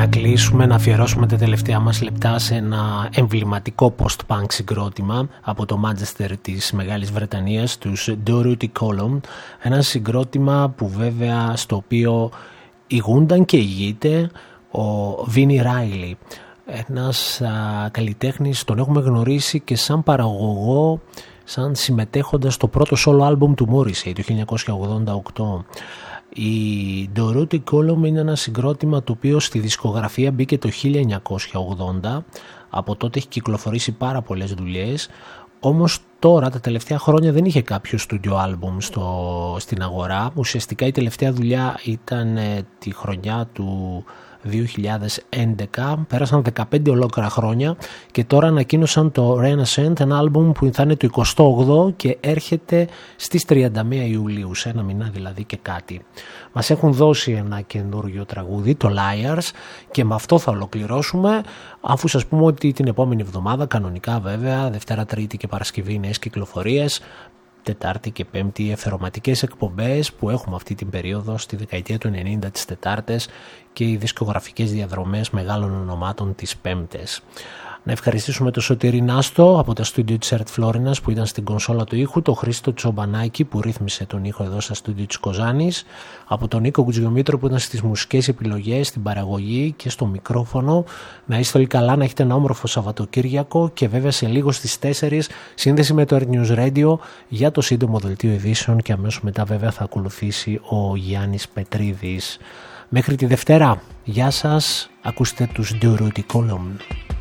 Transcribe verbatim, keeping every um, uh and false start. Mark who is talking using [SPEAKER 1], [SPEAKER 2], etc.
[SPEAKER 1] κλείσουμε, να αφιερώσουμε τα τελευταία μας λεπτά σε ένα εμβληματικό post-punk συγκρότημα από το Manchester της Μεγάλης Βρετανίας, τους Doruty Column, ένα συγκρότημα που βέβαια στο οποίο ηγούνταν και ηγείται ο Vini Riley, ένας α, καλλιτέχνης, τον έχουμε γνωρίσει και σαν παραγωγό, σαν συμμετέχοντας στο πρώτο solo album του Morrissey το χίλια εννιακόσια ογδόντα οκτώ. Η Doruty Column είναι ένα συγκρότημα το οποίο στη δισκογραφία μπήκε το χίλια εννιακόσια ογδόντα, από τότε έχει κυκλοφορήσει πάρα πολλές δουλειές, όμως τώρα τα τελευταία χρόνια δεν είχε κάποιο studio album στο, στην αγορά. Ουσιαστικά η τελευταία δουλειά ήταν ε, τη χρονιά του δύο χιλιάδες έντεκα, πέρασαν δεκαπέντε ολόκληρα χρόνια και τώρα ανακοίνωσαν το Renaissance, ένα άλμπουμ που θα είναι το εικοστό όγδοο και έρχεται στις τριάντα μία Ιουλίου, σε ένα μήνα δηλαδή και κάτι. Μας έχουν δώσει ένα καινούργιο τραγούδι, το Liars, και με αυτό θα ολοκληρώσουμε, αφού σας πούμε ότι την επόμενη εβδομάδα, κανονικά βέβαια, Δευτέρα, Τρίτη και Παρασκευή νέες κυκλοφορίες, Τετάρτη και Πέμπτη ευθερωματικές εκπομπές που έχουμε αυτή την περίοδο στη δεκαετία του ενενήντα τις Τετάρτες και οι δισκογραφικές διαδρομές μεγάλων ονομάτων τις Πέμπτες. Να ευχαριστήσουμε τον Σωτήρη Νάστο από τα στούντιο της Ερτ Φλόρινας που ήταν στην κονσόλα του ήχου, τον Χρήστο Τσομπανάκη που ρύθμισε τον ήχο εδώ στα στούντιο της Κοζάνης, από τον Νίκο Κουτζιομήτρο που ήταν στις μουσικές επιλογές, στην παραγωγή και στο μικρόφωνο. Να είστε όλοι καλά, να έχετε ένα όμορφο Σαββατοκύριακο και βέβαια σε λίγο στις τέσσερις σύνδεση με το Earth News Radio για το σύντομο δελτίο ειδήσεων και αμέσως μετά βέβαια θα ακολουθήσει ο Γιάννης Πετρίδης. Μέχρι τη Δευτέρα, γεια σας, ακούστε τους Doruty Column.